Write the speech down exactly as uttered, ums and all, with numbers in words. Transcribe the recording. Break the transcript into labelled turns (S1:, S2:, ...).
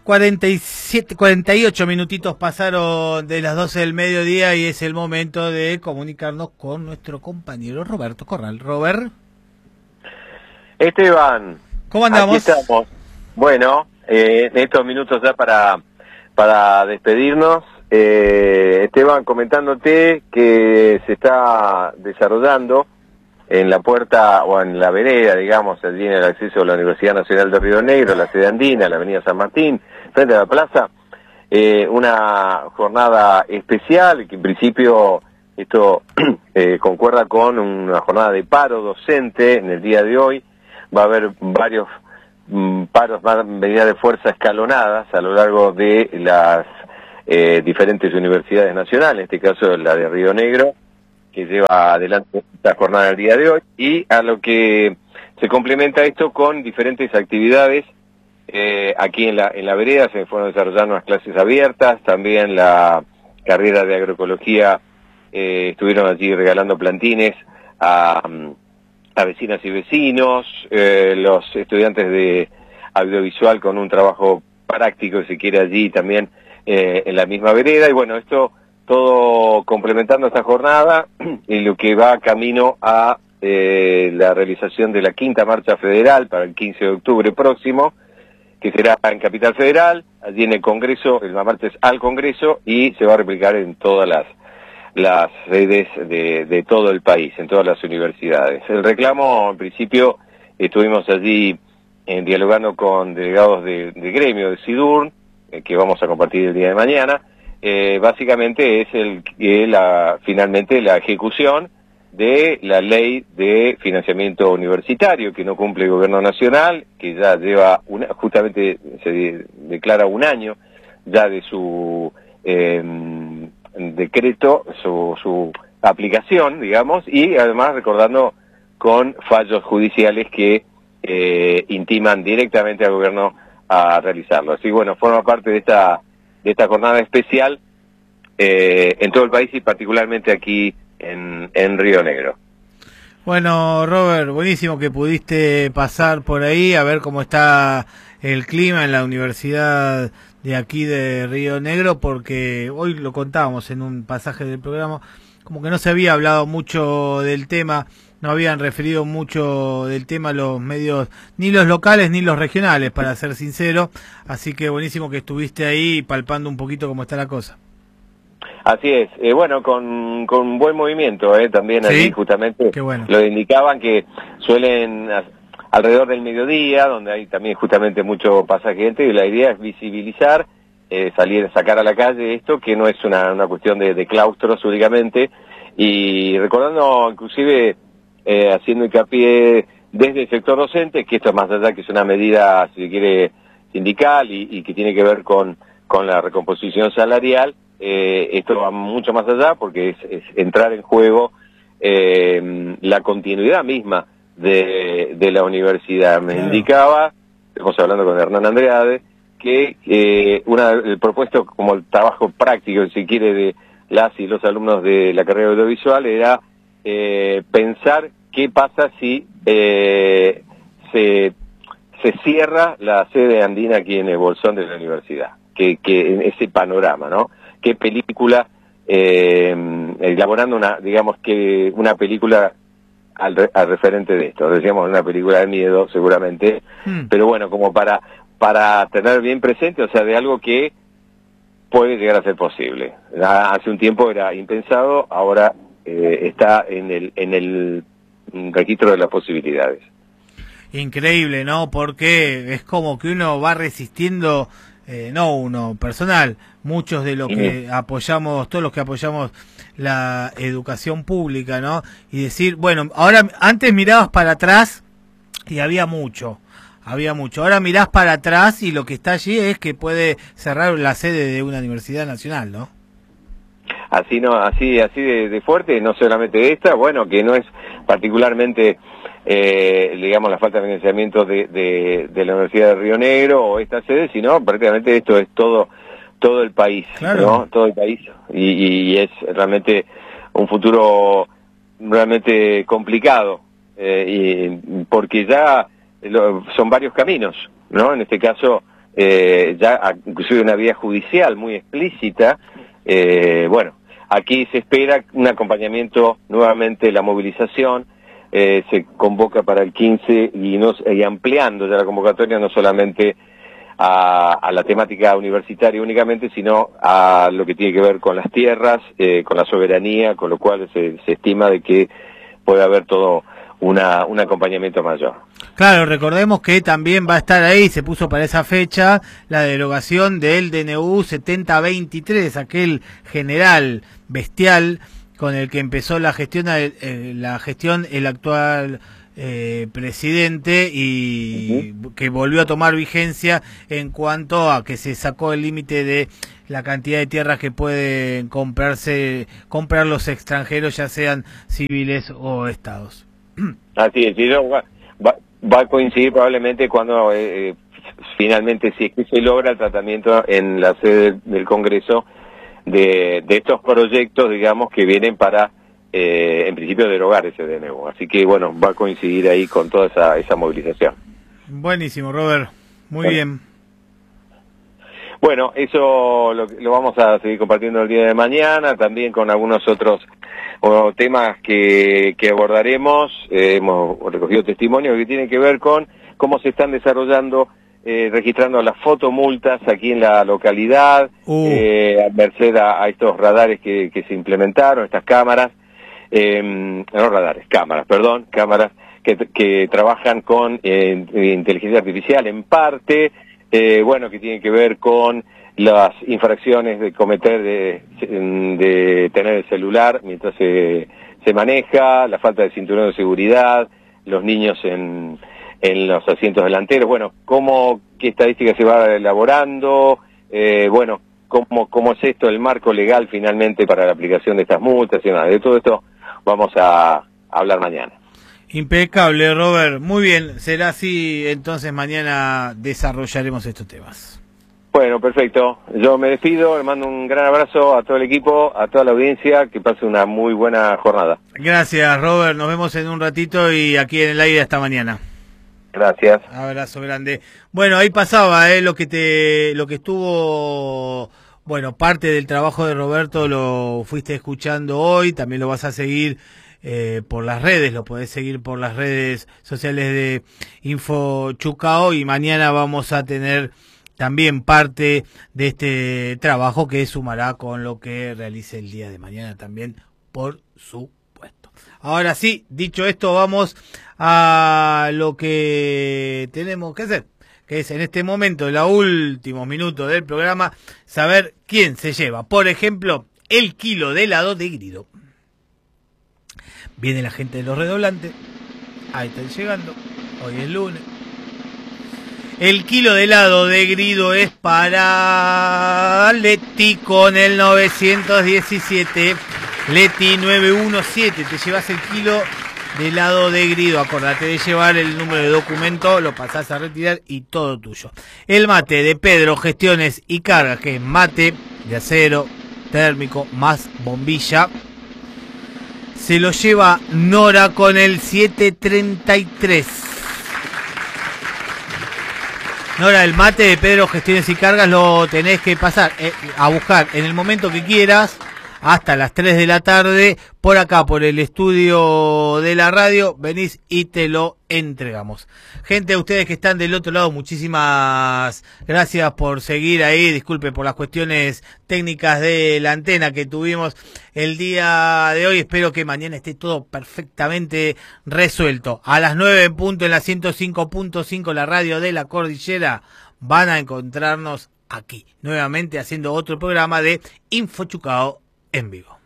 S1: cuarenta y siete, cuarenta y ocho minutitos pasaron de las doce del mediodía y es el momento de comunicarnos con nuestro compañero Roberto Corral. Robert.
S2: Esteban.
S1: ¿Cómo andamos?
S2: Aquí estamos. Bueno, eh, en estos minutos ya para, para despedirnos. Eh, Esteban, comentándote que se está desarrollando en la puerta o en la vereda, digamos, allí en el acceso a la Universidad Nacional de Río Negro, la sede andina, la avenida San Martín, frente a la plaza, eh, una jornada especial que en principio esto eh, concuerda con una jornada de paro docente en el día de hoy. Va a haber varios mm, paros, medidas de fuerza escalonadas a lo largo de las eh, diferentes universidades nacionales, en este caso la de Río Negro, que lleva adelante esta jornada del día de hoy, y a lo que se complementa esto con diferentes actividades. Eh, aquí en la, en la vereda se fueron desarrollando unas clases abiertas, también la carrera de agroecología, eh, estuvieron allí regalando plantines a, a vecinas y vecinos, eh, los estudiantes de audiovisual con un trabajo práctico, si quiere, allí también eh, en la misma vereda, y bueno, esto todo complementando esta jornada y lo que va camino a eh, la realización de la quinta marcha federal para el quince de octubre próximo, que será en Capital Federal, allí en el Congreso, la marcha es al Congreso y se va a replicar en todas las las sedes de, de todo el país, en todas las universidades. El reclamo, en principio, estuvimos allí eh, dialogando con delegados de, de gremio de SIDURN, eh, que vamos a compartir el día de mañana. Eh, básicamente es el que la finalmente la ejecución de la ley de financiamiento universitario que no cumple el gobierno nacional, que ya lleva una, justamente se de, declara un año ya de su eh, decreto, su, su aplicación, digamos, y además recordando con fallos judiciales que eh, intiman directamente al gobierno a realizarlo. Así bueno, forma parte de esta de esta jornada especial eh, en todo el país y particularmente aquí en, en Río Negro.
S1: Bueno, Robert, buenísimo que pudiste pasar por ahí a ver cómo está el clima en la universidad de aquí de Río Negro, porque hoy lo contábamos en un pasaje del programa, como que no se había hablado mucho del tema, no habían referido mucho del tema los medios, ni los locales ni los regionales, para ser sincero, así que buenísimo que estuviste ahí palpando un poquito cómo está la cosa.
S2: Así es, eh, bueno, con, con buen movimiento, eh, también
S1: ¿Sí?
S2: allí justamente
S1: bueno.
S2: Lo indicaban que suelen a, alrededor del mediodía, donde hay también justamente mucho pasaje de gente, y la idea es visibilizar, eh, salir, sacar a la calle esto, que no es una, una cuestión de, de claustros únicamente, y recordando inclusive, eh, haciendo hincapié desde el sector docente, que esto es más allá que es una medida, si se quiere, sindical y, y que tiene que ver con, con la recomposición salarial. Eh, esto va mucho más allá porque es, es entrar en juego eh, la continuidad misma de, de la universidad. Me claro. indicaba, estamos hablando con Hernán Andreade, que eh, una, el propuesto como el trabajo práctico, si quiere, de las y los alumnos de la carrera audiovisual era eh, pensar qué pasa si eh, se, se cierra la sede andina aquí en el Bolsón de la universidad, que, que en ese panorama, ¿no? Qué película, eh, elaborando una, digamos que una película al, re, al referente de esto, decíamos una película de miedo seguramente, hmm. pero bueno, como para, para tener bien presente, o sea, de algo que puede llegar a ser posible. Hace un tiempo era impensado, ahora eh, está en el, en el registro de las posibilidades.
S1: Increíble, ¿no? Porque es como que uno va resistiendo, eh, no uno personal, muchos de los que apoyamos, todos los que apoyamos la educación pública, ¿no? Y decir, bueno, ahora antes mirabas para atrás y había mucho, había mucho. Ahora mirás para atrás y lo que está allí es que puede cerrar la sede de una universidad nacional, ¿no?
S2: Así no, así, así de, de fuerte, no solamente esta, bueno, que no es particularmente, eh, digamos, la falta de financiamiento de, de, de la Universidad de Río Negro o esta sede, sino prácticamente esto es todo, todo el país, claro. ¿no? Todo el país, y, y es realmente un futuro realmente complicado, eh, y porque ya lo, son varios caminos, ¿no? En este caso, eh, ya inclusive una vía judicial muy explícita. Eh, bueno, aquí se espera un acompañamiento nuevamente de la movilización. Eh, se convoca para el quince y, no, y ampliando ya la convocatoria no solamente a, a la temática universitaria únicamente, sino a lo que tiene que ver con las tierras, eh, con la soberanía, con lo cual se, se estima de que puede haber todo una, un acompañamiento mayor.
S1: Claro, recordemos que también va a estar ahí, se puso para esa fecha, la derogación del D N U setenta veintitrés, aquel general bestial con el que empezó la gestión, eh, la gestión el actual eh, presidente y uh-huh. que volvió a tomar vigencia en cuanto a que se sacó el límite de la cantidad de tierras que pueden comprarse, comprar los extranjeros, ya sean civiles o estados.
S2: Así es, y no, va, va a coincidir probablemente cuando eh, finalmente, si es que se logra el tratamiento en la sede del Congreso de, de estos proyectos, digamos, que vienen para, eh, en principio, derogar ese D N U. Así que, bueno, va a coincidir ahí con toda esa, esa movilización.
S1: Buenísimo, Robert. Muy
S2: bueno.
S1: bien.
S2: Bueno, eso lo, lo vamos a seguir compartiendo el día de mañana, también con algunos otros o, temas que, que abordaremos. Eh, hemos recogido testimonios que tienen que ver con cómo se están desarrollando, eh, registrando las fotomultas aquí en la localidad, uh. eh, a merced a, a estos radares que, que se implementaron, estas cámaras, eh, no radares, cámaras, perdón, cámaras que, que trabajan con eh, inteligencia artificial en parte. Eh, bueno, que tiene que ver con las infracciones de cometer, de, de tener el celular mientras se, se maneja, la falta de cinturón de seguridad, los niños en, en los asientos delanteros. Bueno, cómo, qué estadística se va elaborando, eh, bueno, cómo, cómo es esto, el marco legal finalmente para la aplicación de estas multas y nada. De todo esto vamos a hablar mañana.
S1: Impecable, Robert. Muy bien, será así, entonces mañana desarrollaremos estos temas.
S2: Bueno, perfecto. Yo me despido, le mando un gran abrazo a todo el equipo, a toda la audiencia, que pase una muy buena jornada.
S1: Gracias, Robert. Nos vemos en un ratito y aquí en el aire hasta mañana.
S2: Gracias.
S1: Abrazo grande. Bueno, ahí pasaba, eh, lo que te, lo que estuvo, bueno, parte del trabajo de Roberto lo fuiste escuchando hoy, también lo vas a seguir Eh, por las redes, lo podés seguir por las redes sociales de Info Chucao y mañana vamos a tener también parte de este trabajo que sumará con lo que realice el día de mañana también, por supuesto. Ahora sí, dicho esto, vamos a lo que tenemos que hacer, que es en este momento, en los últimos minutos del programa, saber quién se lleva, por ejemplo, el kilo de helado de Grido. Viene la gente de los redoblantes. Ahí están llegando. Hoy es lunes. El kilo de helado de Grido es para Leti con el novecientos diecisiete. Leti nueve uno siete. Te llevas el kilo de helado de Grido. Acordate de llevar el número de documento. Lo pasás a retirar y todo tuyo. El mate de Pedro Gestiones y Cargas, que es mate de acero térmico más bombilla, se lo lleva Nora con el siete treinta y tres. Nora, el mate de Pedro Gestiones y Cargas lo tenés que pasar eh, a buscar en el momento que quieras, hasta las tres de la tarde, por acá, por el estudio de la radio, venís y te lo entregamos. Gente, ustedes que están del otro lado, muchísimas gracias por seguir ahí, disculpe por las cuestiones técnicas de la antena que tuvimos el día de hoy, espero que mañana esté todo perfectamente resuelto. A las nueve en punto en la ciento cinco punto cinco, la radio de la Cordillera, van a encontrarnos aquí, nuevamente haciendo otro programa de Info Chucao en vivo.